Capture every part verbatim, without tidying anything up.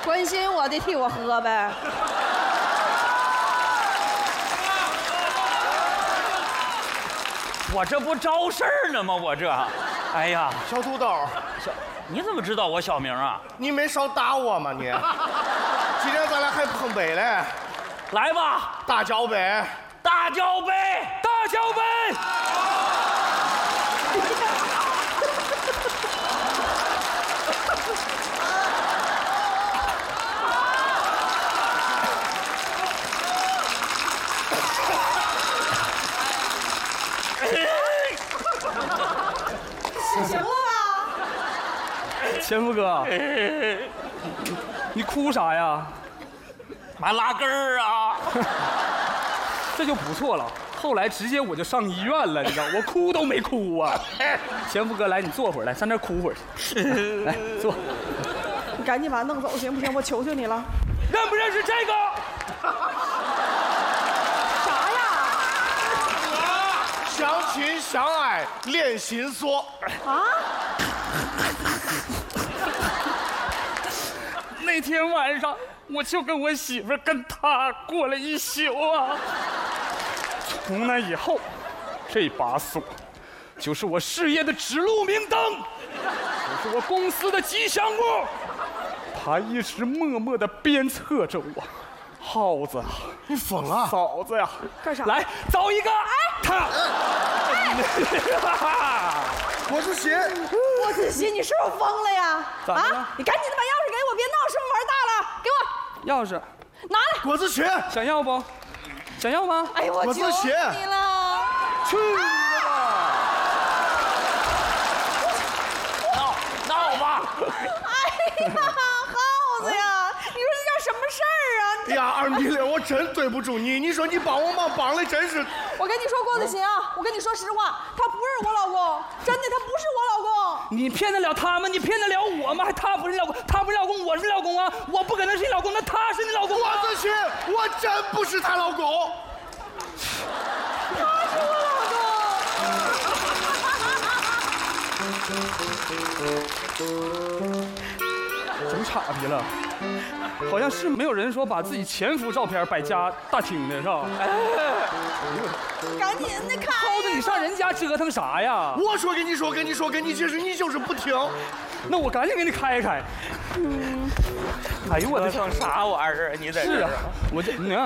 关心我的替我喝呗。 我这不招事儿呢吗？我这，哎呀， 小土豆， 小，你怎么知道我小名啊？ 你没少打我吗你？今天咱俩还碰杯嘞， 来吧， 大脚杯， 大脚杯，大脚杯。 是什么啊？ 前夫哥，你哭啥呀？ 还拉根儿啊？ 这就不错了。后来直接我就上医院了，你知道，我哭都没哭啊。前夫哥，来，你坐会儿，来，上那儿哭会儿去。来，坐。 你赶紧把他弄走行不行？我求求你了。 认不认识这个？ 啥呀？ 相亲相爱练心锁啊？ 那天晚上，我就跟我媳妇儿跟他过了一宿啊。从那以后，这把锁就是我事业的指路明灯，就是我公司的吉祥物。他一直默默地鞭策着我。耗子， 你疯了？ 嫂子呀， 干啥？ 来找一个，哎，他。 郭子欣， 郭子欣，你是不是疯了呀？ 咋的了啊！你赶紧的把钥匙给我，别闹，是不是玩大了？给我钥匙拿来。 郭子欣， 想要不？想要吗？ 哎呦，我求郭子欣你了。 去你的吧！ 闹闹吧！ 哎呀，耗子呀，你说这叫什么事儿啊？ 哎呀，二米六，我真对不住你。你说你帮我忙帮的真是。 我跟你说，郭子欣啊，我跟你说实话，他不是我老公，真的，他不是我老公。 你骗得了他吗？你骗得了我吗？还他不是你老公，他不是老公，我是老公啊！我不可能是你老公，那他是你老公啊！ 郭子欣，我真不是她老公。 他是我老公。 整岔劈了，好像是没有人说把自己前夫照片摆家大厅的是吧？哎， 赶紧的开！ 耗子，你上人家折腾啥呀？ 我说跟你说跟你说跟你解释，你就是不听。 那我赶紧给你开开。嗯，哎呦我的成啥玩意儿？你在这是啊，我这你看，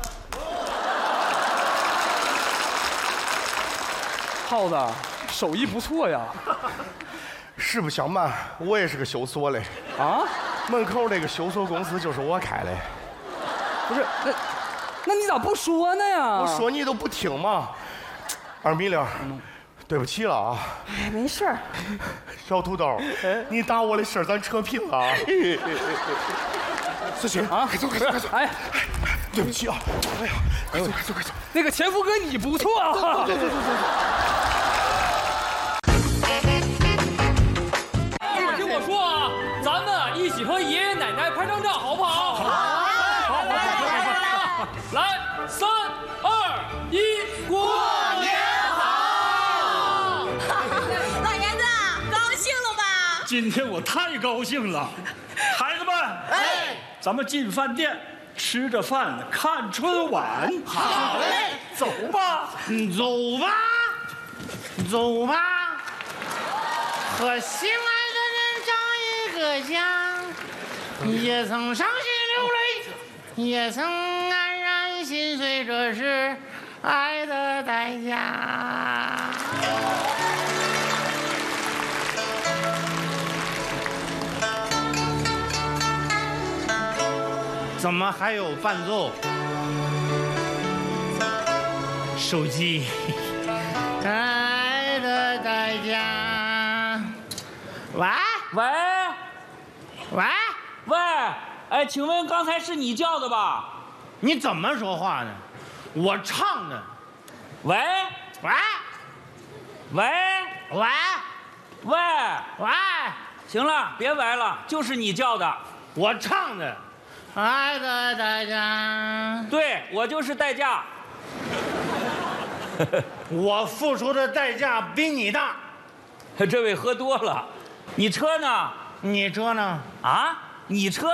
耗子手艺不错呀。 实不相瞒，我也是个修锁的啊， 门口那个修锁公司就是我开的。 不是，那那你咋不说呢呀？ 我说你都不听嘛。二米六，对不起了啊。 哎，没事儿。 小土豆，你打我的事儿咱扯平了啊。子欣啊， 快走快走快走！ 哎， 对不起啊。哎呀，快走快走快走！ 那个前夫哥你不错啊。 走走走走走。 听我说啊，咱们啊一起和爷爷奶奶拍张照，好不好？好，好，好，好，来，三二一，过年好！ 老爷子，高兴了吧？ 今天我太高兴了，孩子们，哎，咱们进饭店吃着饭看春晚。好嘞，走吧， 走吧，走吧，和心爱的人长一个家，也曾伤心流泪，也曾黯然心碎，这是爱的代价。怎么还有伴奏？手机。爱的代价。喂喂喂， 喂，哎，请问刚才是你叫的吧？ 你怎么说话呢？我唱的。 喂喂喂喂喂， 喂， 行了，别喂了，就是你叫的。 我唱的。爱的代价。 对，我就是代驾。 我付出的代价比你大。 这位喝多了，你车呢？ 你车呢？ 啊，你车。